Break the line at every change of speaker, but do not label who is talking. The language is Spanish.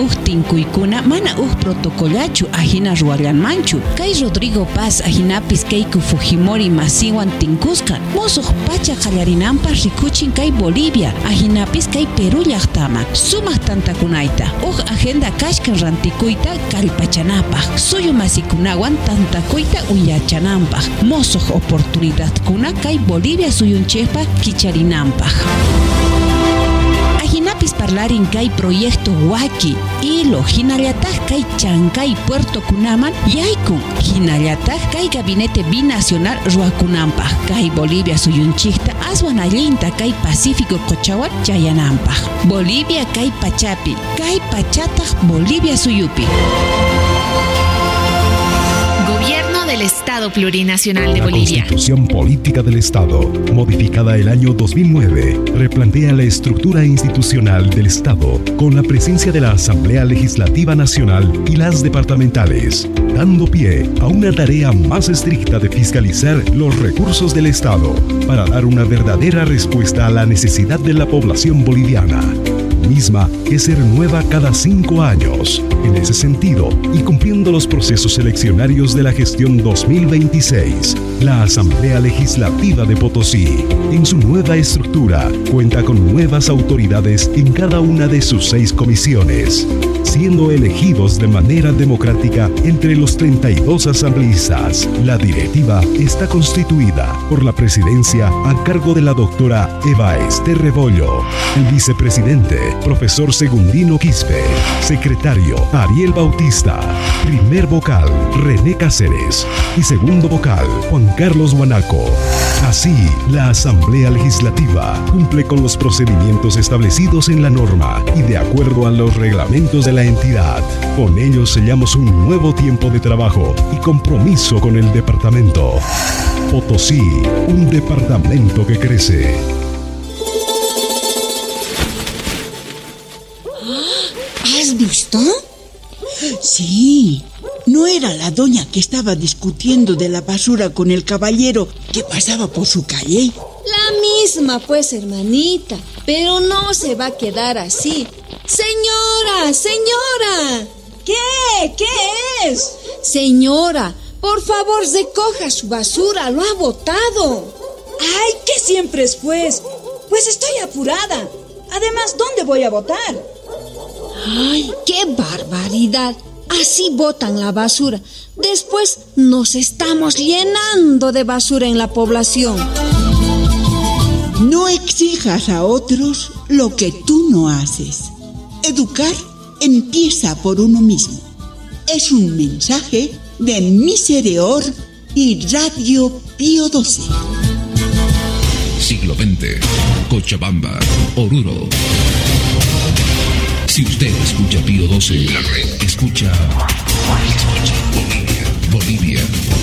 tinkuykuna mana protocolachu ajina ruallanmanchu. Kay Rodrigo Paz ajinapis Keiko Fujimori masiwan tinkusqa musuq pacha qallarinanpaq rikuchin kay Bolivia ajinapis kay Perú llaqtama sumaq tantakunayta agenda kashkan rantikuyta kallpachanapaq suyu masikunawan tantakuyta uyachananpaq musuq oportunidadkuna kay Bolivia suyunchikpaq kicharinanpaq. Ajinapis parlarin kay proyecto waki hilo hinallataj kay chankay puerto kunaman yaykun hinallataj kay gabinete binacional ruakunanpaq kay Bolivia suyunchikta aswan allinta kay Pacífico Cochawan chayananpaq Bolivia kay pachapi kay pachataj Bolivia suyupi.
Gobierno del Estado Plurinacional de Bolivia.
La Constitución Política del Estado, modificada el año 2009, replantea la estructura institucional del Estado con la presencia de la Asamblea Legislativa Nacional y las departamentales, dando pie a una tarea más estricta de fiscalizar los recursos del Estado para dar una verdadera respuesta a la necesidad de la población boliviana, misma que se renueva cada 5 años. En ese sentido, y cumpliendo los procesos eleccionarios de la gestión 2026, la Asamblea Legislativa de Potosí, en su nueva estructura, cuenta con nuevas autoridades en cada una de sus 6 comisiones, siendo elegidos de manera democrática entre los 32 asambleístas. La directiva está constituida por la presidencia a cargo de la doctora Eva Ester Rebollo, el vicepresidente, profesor Segundino Quispe, secretario Ariel Bautista, primer vocal René Cáceres y segundo vocal Juan Carlos Guanaco. Así, la Asamblea Legislativa cumple con los procedimientos establecidos en la norma y de acuerdo a los reglamentos de la entidad. Con ello sellamos un nuevo tiempo de trabajo y compromiso con el departamento. Potosí, un departamento que crece.
¿Has visto? Sí, ¿no era la doña que estaba discutiendo de la basura con el caballero que pasaba por su calle?
La misma, pues, hermanita, pero no se va a quedar así. ¡Señora! ¡Señora!
¿Qué es?
Señora, por favor, recoja su basura, lo ha botado.
¡Ay, qué siempre es, pues! Pues estoy apurada. Además, ¿dónde voy a botar?
¡Ay, qué barbaridad! Así botan la basura. Después nos estamos llenando de basura en la población.
No exijas a otros lo que tú no haces. Educar empieza por uno mismo. Es un mensaje de Misereor y Radio Pío XII.
Siglo XX, Cochabamba, Oruro. Si usted escucha Pío XII, escucha Bolivia.